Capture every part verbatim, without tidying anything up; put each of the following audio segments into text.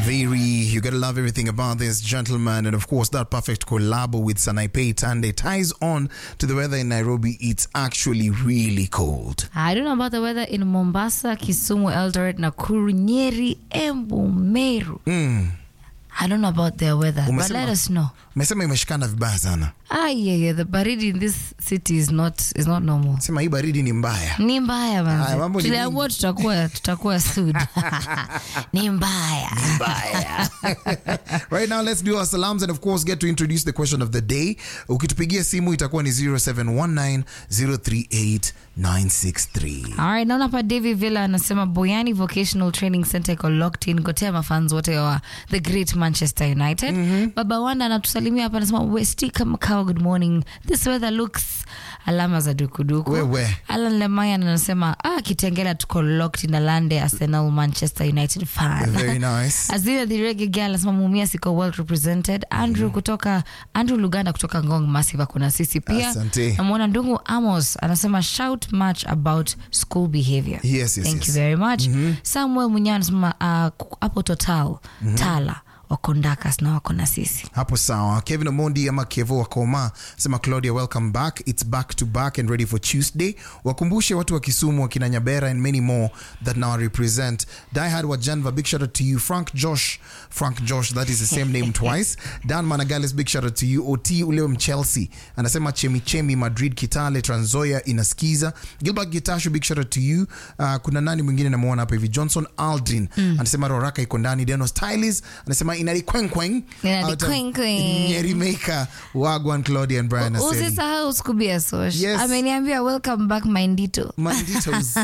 Very, you gotta love everything about this gentleman, and of course that perfect collabo with Sanapei Tande ties on to the weather in Nairobi. It's actually really cold. I don't know about the weather in Mombasa, Kisumu, Eldoret, Nakuru, Nyeri, Embu, Meru. Mm. I don't know about their weather, Umesema, but let us know. Umesema imeshikana vibaya sana. Ah, yeah, yeah. The baridi in this city is not is not normal. Sema hii baridi ni mbaya. Ni mbaya Haya, mambo manzi. ni Tuliamua tutakuwa tutakuwa sued. Ni mbaya. Mbaya. Right now, let's do our salams and of course get to introduce the question of the day. Ukitupigia simu itakuwa ni zero seven one nine zero three eight nine six three. All right, naona pa David Villa anasema Boyani Vocational Training Center iko locked in. Gotea mafans wote wa the great Manchester United. Mm-hmm. Baba Wanda anatusalimia hapa anasema Westika Macau, good morning. This weather looks alama za dukuduku. Wewe. Alan Lemaya anasema ah Kitengela tuko locked in Alande Arsenal Manchester United fan. Very nice. Azina the Reggae Girl anasema Mumia siko well represented. Andrew mm-hmm. kutoka Andrew Luganda kutoka Ngong Massive kuna sisi pia. Asante. Namuona Ndungu Amos anasema shout much about school behavior. Yes, yes, Thank yes. you very much. Mm-hmm. Samuel Munyana anasema uh, hapo Total mm-hmm. Tala wakondakas na wako na sisi. Hapo sawa. Kevin Omondi ama Kevo Wakoma sema Claudia, welcome back. It's back to back and ready for Tuesday. Wakumbushe watu wa Kisumu, wakina Nyabera and many more that now represent. Die Hard wa Janva, big shout out to you. Frank Josh, Frank Josh, that is the same name twice. Dan Managales, big shout out to you. O T Uleo Chelsea anasema Chemi Chemi Madrid Kitale Tranzoya inaskiza. Gilbert Gitashu, big shout out to you. Uh, kuna nani mwingine namuona hapa hivi, Johnson Aldrin mm. anasema Roraka iko ndani. Deno Stylis anasema inali kweng kweng Inali kweng kweng Nyeri Maker Wagwan Claudia and Brian Aseli. Usisahau Skubia Sosh. Yes. Ameniambia welcome back Mindito. Manditos.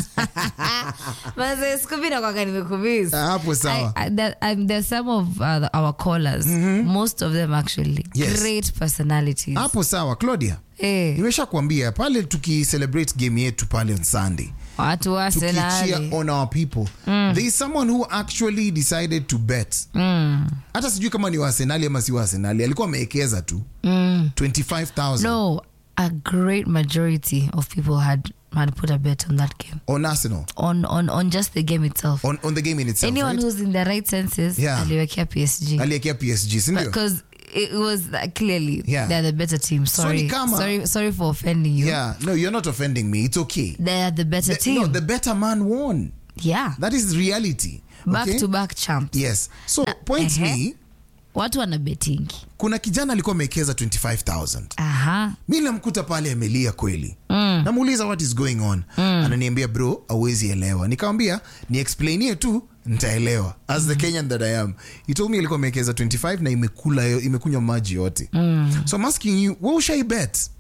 Maze Skubi na kwa nimekumiss. Hapo sawa. I, I, that, um, there's some of uh, the, our callers, mm-hmm. most of them actually yes. great personalities. Hapo sawa Claudia. Eh. Nimesha kuambia pale tuki celebrate game yetu pale on Sunday. Watu wa Arsenal. Tuki cheer on our people. Mm. There is someone who actually decided to bet. Mm. Hata sijui kama ni wa Arsenal ama si wa Arsenal. Alikuwa ameekeza tu. Mm. twenty-five thousand. No, a great majority of people had had put a bet on that game. On Arsenal. On on on just the game itself. On on the game in itself. Anyone right? who's in their right senses, yeah. aliwekea P S G. Aliwekea P S G, sindio? Because it was uh, clearly yeah. they're the better team. Sorry, sorry, sorry, sorry for offending you. Yeah, no, you're not offending me. It's okay. They're the better the, team. No, the better man won. Yeah, that is reality. Back okay? to back champs. Yes. So uh, points uh-huh. me. Watu wana betting. Kuna kijana alikuwa amekeza twenty-five thousand. Aha. Mimi namkuta pale amelia kweli. Mm. Namuuliza what is going on. Mm. Ananiambia bro, hauwezi elewa. Nikamwambia ni explainie tu nitaelewa. As the Kenyan that I am. He told me alikuwa amekeza twenty-five na imekula imekunywa maji yote. Mm. So I'm asking you, what should I bet?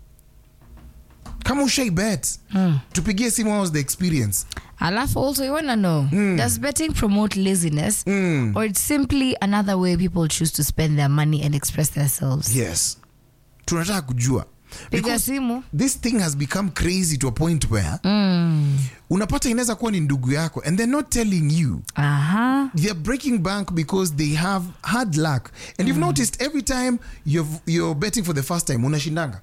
Kama ushai bet. Mm. Tupigie simu, how's the experience? Alafu also you want to know, mm. does betting promote laziness mm. or it's simply another way people choose to spend their money and express themselves? Yes. Tunataka kujua. Piga simu. This thing has become crazy to a point where mm. unapata inaweza kuwa ni ndugu yako and they're not telling you. Aha. They're breaking bank because they have hard luck. And mm. you've noticed every time you've, you're betting for the first time, unashindanga.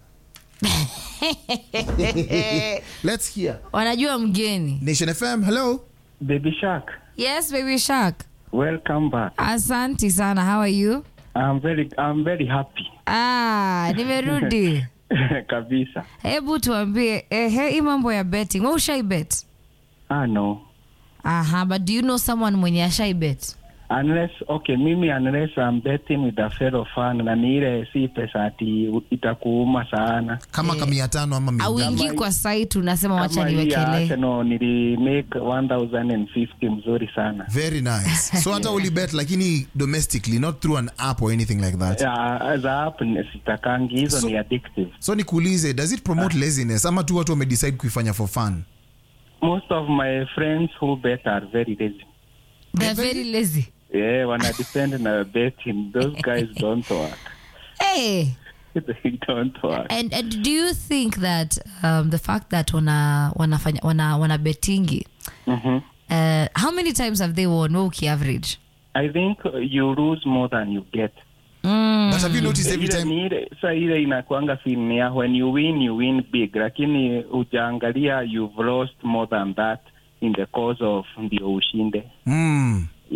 Let's hear. Wanajua mgeni. Nation F M, hello. Baby Shark. Yes, Baby Shark. Welcome back. Asante sana. How are you? I'm very I'm very happy. Ah, nimerudi. Kabisa. Hebu tuambie, eh, hii mambo ya betting. Wewe ushai bet? Ah, no. Aha, but do you know someone mwenye ashai bet? Unless, okay, mimi unless I'm betting with a fellow fan na ni ile si pesa ati itakuuma sana. Kama eh, kama mia tano ama mia. Au ingi kwa site unasema wacha niwekele. Kama hii no nili make one thousand fifty mzuri sana. Very nice. So hata uli bet lakini domestically, not through an app or anything like that. Yeah, as a app sitakangi hizo so, ni addictive. So nikuulize, does it promote uh, laziness ama tu watu wame decide kuifanya for fun? Most of my friends who bet are very lazy. They're very lazy. Yeah, when I depend on a betting, those guys don't work. Hey, they don't work. And, and do you think that um, the fact that wana wanafanya wana wana bettingi, mm-hmm. uh, how many times have they won? Okay, average. I think you lose more than you get. Mm. But have you noticed every time? Sa ile inakuanga film ya when you win, you win big. Lakini ujaangalia, you've lost more than that in the course of ndio ushinde. Mm. Yeah.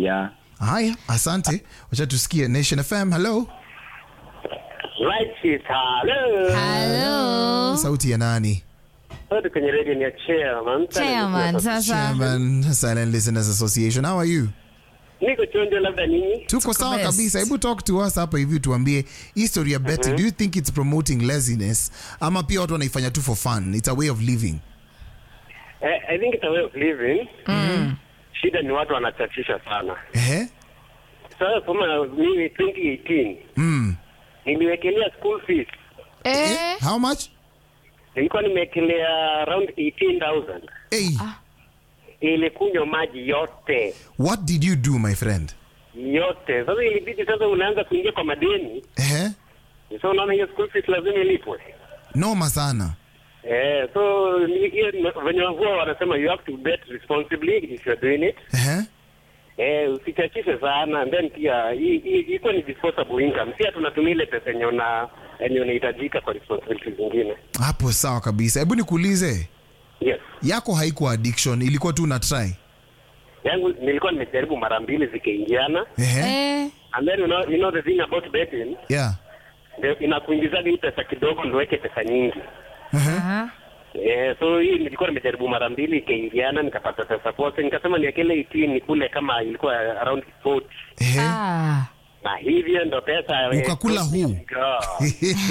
Haya, asante. Wacha tusikie Nation F M. Hello. Right is hello. Hello. Sauti ya nani? Hadi kwenye radio ni ya chairman. Chairman, sasa. Chairman, Silent Listeners Association. How are you? Niko chonjo labda nini? Tuko sawa best. kabisa. Hebu talk to us hapa hivi tuambie history ya betting. Do you think it's promoting laziness ama pia watu wanaifanya tu for fun? It's a way of living. Eh, I think it's a way of living. Mm. Shida ni watu wanachachisha sana. Eh? Sasa kama mimi twenty eighteen Mm. niliwekelea school fees. Eh. How much? Nilikuwa nimewekelea around eighteen thousand. Hey. Ilikunywa maji yote. What did you do, my friend? Yote. Sasa ilibidi sasa unaanza kuingia kwa madeni. Eh? So unaona hiyo school fees lazima ilipwe. Noma sana. Eh, so ni- hiyo venye huwa wanasema you have to bet responsibly if you're doing it. Eh? Eh, usichachishe sana and then pia hii hii iko ni disposable income. Pia tunatumia ile pesa yenye una yenye unahitajika kwa responsibilities zingine. Hapo sawa kabisa. Hebu nikuulize, Yes. yako haikuwa addiction, ilikuwa tu una try. Yangu nilikuwa nimejaribu mara mbili zikaingiana. Eh? Eh. And then you know, you know the thing about betting, Yeah. ndio inakuingizaga hii pesa kidogo ndio weke pesa nyingi. Aha. Eh, so hii nilikuwa nimejaribu mara mbili ikaingiana nikapata pesa pote nikasema niekele eighteen nikule kama ilikuwa around forty. Eh? Ah. Na hivyo ndo pesa eh, Ukakula huu. God.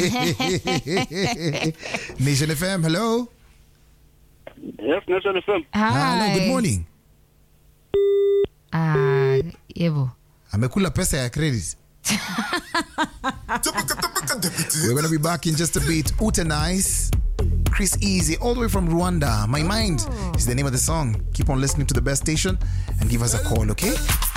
Nation F M, hello. Yes, Nation F M. Hello, good Hi. morning. Ah, Yevo. Amekula pesa ya credit. We're going to be back in just a bit. Utenice, Chris Easy, all the way from Rwanda. My Mind is the name of the song. Keep on listening to the best station and give us a call, okay?